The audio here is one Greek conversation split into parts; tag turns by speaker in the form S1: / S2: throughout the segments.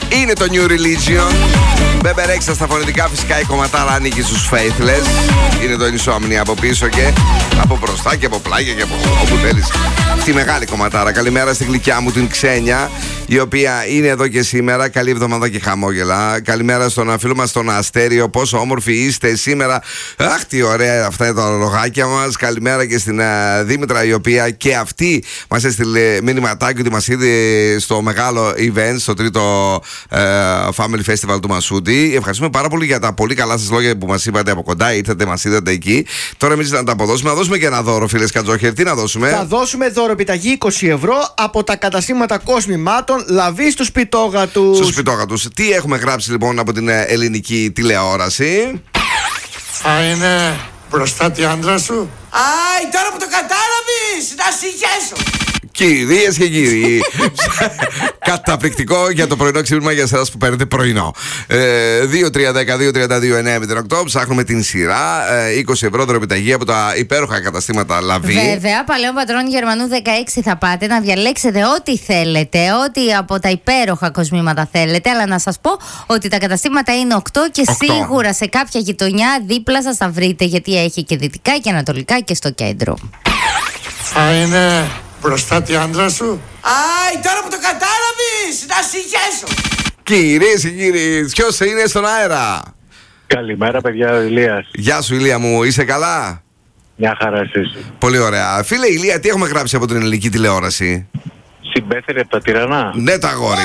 S1: Είναι το New Religion. Μπέμπε Ρέξα στα φωνητικά, φυσικά η κομματάρα ανήκει στους Faithless. Είναι το Insomnia από πίσω και από μπροστά και από πλάγια και από όπου θέλεις. Τη μεγάλη κομματάρα. Καλημέρα στη γλυκιά μου την Ξένια, η οποία είναι εδώ και σήμερα. Καλή εβδομάδα και χαμόγελα. Καλημέρα στον φίλο μας τον Αστέριο. Πόσο όμορφοι είστε σήμερα. Αχ, τι ωραία αυτά είναι τα ρογάκια μας. Καλημέρα και στην Δήμητρα, η οποία και αυτή μας έστειλε μήνυματάκι ότι μας είδε στο μεγάλο event, στο τρίτο Family Festival του Μασούτη. Ευχαριστούμε πάρα πολύ για τα πολύ καλά σας λόγια που μας είπατε από κοντά. Ήρθατε, μας είδατε εκεί. Τώρα εμείς να τα αποδώσουμε. Να δώσουμε και ένα δώρο, φίλες Κατζόχερ. Τι να δώσουμε?
S2: Θα δώσουμε δωροπιταγή 20 ευρώ από τα καταστήματα Κοσμημάτων Λαβή στους Πιτόγατους.
S1: Στους Πιτόγατους. Τι έχουμε γράψει λοιπόν από την ελληνική τηλεόραση?
S3: Θα είναι μπροστά τη άντρα σου.
S4: Άι, τώρα που το κατάλαβες, να συγχέσω.
S1: Κυρίες και κύριοι, καταπληκτικό για το πρωινό ξύπνημα για εσάς που παίρνετε πρωινό. 2-3-10-2-32-9-08. Ψάχνουμε την σειρά. 20 ευρώ δωροπιταγή από τα υπέροχα καταστήματα Λαβή.
S5: Βέβαια, Παλαιών Πατρών Γερμανού 16 θα πάτε να διαλέξετε ό,τι θέλετε, ό,τι από τα υπέροχα κοσμήματα θέλετε. Αλλά να σας πω ότι τα καταστήματα είναι 8 και 8. Σίγουρα σε κάποια γειτονιά δίπλα σας θα βρείτε, γιατί έχει και δυτικά και ανατολικά και στο κέντρο.
S3: Θα είναι μπροστά τη άντρα σου.
S4: Άι, τώρα που το κατάλαβες, να συγχέσω.
S1: Κυρίες και κύριοι, ποιος είναι στον αέρα?
S6: Καλημέρα, παιδιά, ο Ηλίας.
S1: Γεια σου, Ηλία μου, είσαι καλά?
S6: Μια χαρά, εσείς?
S1: Πολύ ωραία. Φίλε Ηλία, τι έχουμε γράψει από την ελληνική τηλεόραση?
S6: Συμπέθερη από τα Τυραννά.
S1: Ναι, τα αγόρι.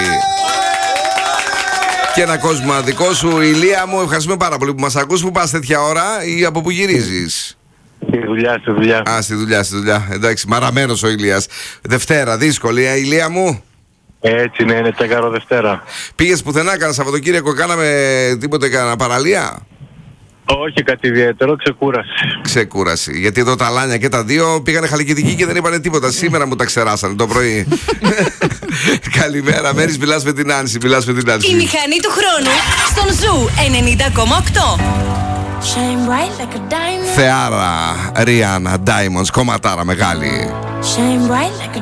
S1: Και ένα κόσμο δικό σου, Ηλία μου. Ευχαριστούμε πάρα πολύ που μας ακούς. Που πας τέτοια ώρα ή από που γυρίζεις?
S6: Στη δουλειά.
S1: Α, στη δουλειά. Εντάξει, μαραμένος ο Ηλίας. Δευτέρα, δύσκολη, Ηλία μου.
S6: Έτσι, ναι, είναι τσέκαρο Δευτέρα.
S1: Πήγες πουθενά, κανένα Σαββατοκύριακο, κάναμε τίποτε, κανένα παραλία?
S6: Όχι κάτι ιδιαίτερο,
S1: Ξεκούραση. Γιατί εδώ τα Λάνια και τα δύο πήγανε Χαλκιδική και δεν είπανε τίποτα. Σήμερα μου τα ξεράσανε το πρωί. Καλημέρα, Μέρης, μιλάς με την Άνση.
S7: Η μηχανή του χρόνου στον Ζου 90,8.
S1: Θεάρα, Ριάννα, Diamonds, κομματάρα μεγάλη.
S7: Shine bright like a